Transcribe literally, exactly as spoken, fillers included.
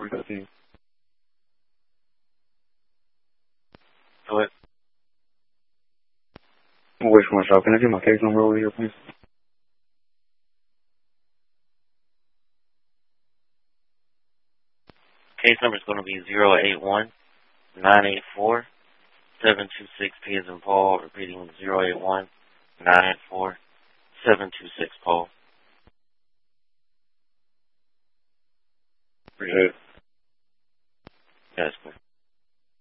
fifteen. What? Which one, shop? Can I get my case number over here, please? Case number is going to be zero eight one nine eight four seven two six P as in Paul. Repeating zero eight one nine eight four seven two six Paul. Appreciate it. Yes, sir.